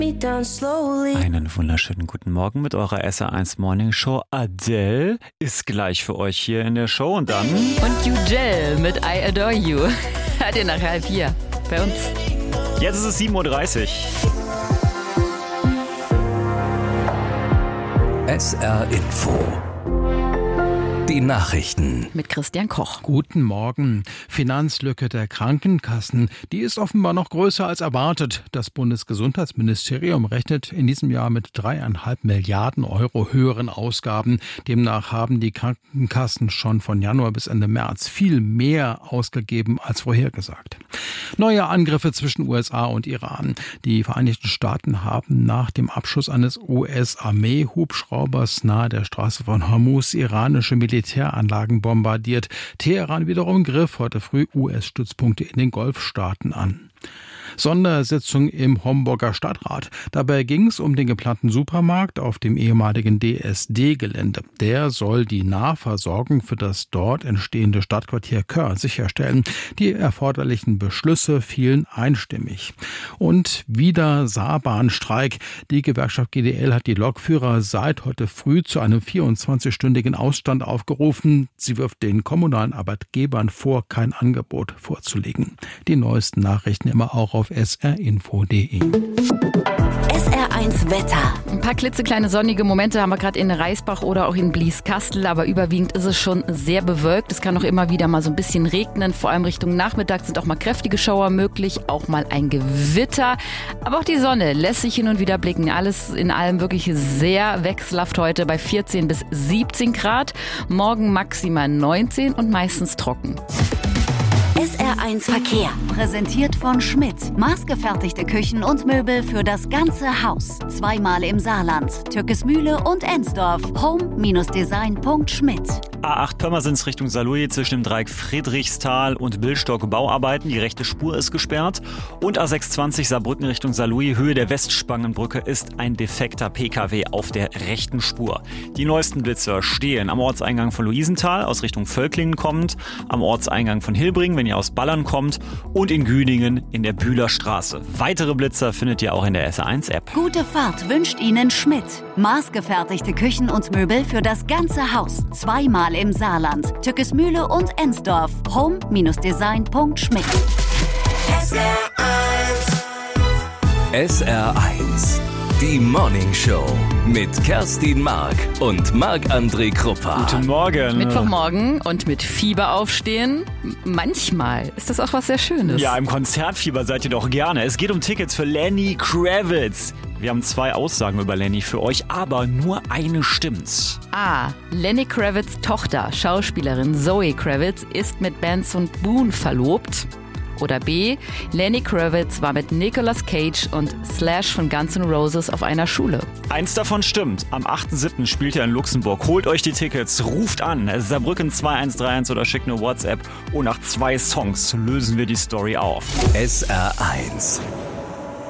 Einen wunderschönen guten Morgen mit eurer SR1 Morning Show. Adele ist gleich für euch hier in der Show und dann... Und Ugel mit I Adore You. Hört ihr nach 3:30 bei uns. Jetzt ist es 7:30 Uhr. SR Info. Die Nachrichten. Mit Christian Koch. Guten Morgen. Finanzlücke der Krankenkassen, die ist offenbar noch größer als erwartet. Das Bundesgesundheitsministerium rechnet in diesem Jahr mit 3,5 Milliarden Euro höheren Ausgaben. Demnach haben die Krankenkassen schon von Januar bis Ende März viel mehr ausgegeben als vorhergesagt. Neue Angriffe zwischen USA und Iran. Die Vereinigten Staaten haben nach dem Abschuss eines US-Armee-Hubschraubers nahe der Straße von Hormuz iranische Militäranlagen bombardiert. Teheran wiederum griff heute früh US-Stützpunkte in den Golfstaaten an. Sondersitzung im Homburger Stadtrat. Dabei ging es um den geplanten Supermarkt auf dem ehemaligen DSD-Gelände. Der soll die Nahversorgung für das dort entstehende Stadtquartier Köln sicherstellen. Die erforderlichen Beschlüsse fielen einstimmig. Und wieder Saarbahnstreik. Die Gewerkschaft GDL hat die Lokführer seit heute früh zu einem 24-stündigen Ausstand aufgerufen. Sie wirft den kommunalen Arbeitgebern vor, kein Angebot vorzulegen. Die neuesten Nachrichten immer auch auf srinfo.de. SR1 Wetter. Ein paar klitzekleine sonnige Momente haben wir gerade in Reisbach oder auch in Blieskastel, aber überwiegend ist es schon sehr bewölkt. Es kann auch immer wieder mal so ein bisschen regnen, vor allem Richtung Nachmittag sind auch mal kräftige Schauer möglich, auch mal ein Gewitter. Aber auch die Sonne lässt sich hin und wieder blicken. Alles in allem wirklich sehr wechselhaft heute bei 14 bis 17 Grad. Morgen maximal 19 und meistens trocken. SR1 Verkehr. Präsentiert von Schmidt. Maßgefertigte Küchen und Möbel für das ganze Haus. Zweimal im Saarland. Türkesmühle und Ensdorf. Home-design.schmidt. A8 Pirmasens Richtung Saarlouis zwischen dem Dreieck Friedrichsthal und Billstock Bauarbeiten. Die rechte Spur ist gesperrt. Und A620 Saarbrücken Richtung Saarlouis. Höhe der Westspangenbrücke ist ein defekter PKW auf der rechten Spur. Die neuesten Blitzer stehen am Ortseingang von Luisenthal aus Richtung Völklingen kommend, am Ortseingang von Hilbring, wenn ihr aus Ballern kommt, und in Güdingen in der Bühler Straße. Weitere Blitzer findet ihr auch in der SR1-App. Gute Fahrt wünscht Ihnen Schmidt. Maßgefertigte Küchen und Möbel für das ganze Haus. Zweimal im Saarland. Türkesmühle und Ensdorf. Home-design.schmidt. SR1. Die Morning Show mit Kerstin Mark und Marc-André Kruppa. Guten Morgen. Mittwochmorgen und mit Fieber aufstehen. Manchmal ist das auch was sehr Schönes. Ja, im Konzertfieber seid ihr doch gerne. Es geht um Tickets für Lenny Kravitz. Wir haben 2 Aussagen über Lenny für euch, aber nur eine stimmt. A. Lenny Kravitz' Tochter, Schauspielerin Zoe Kravitz, ist mit Benson Boone verlobt. Oder B. Lenny Kravitz war mit Nicolas Cage und Slash von Guns N' Roses auf einer Schule. Eins davon stimmt. Am 8.7. spielt er in Luxemburg. Holt euch die Tickets, ruft an. Saarbrücken 2131 oder schickt eine WhatsApp. Und nach 2 Songs lösen wir die Story auf. SR1.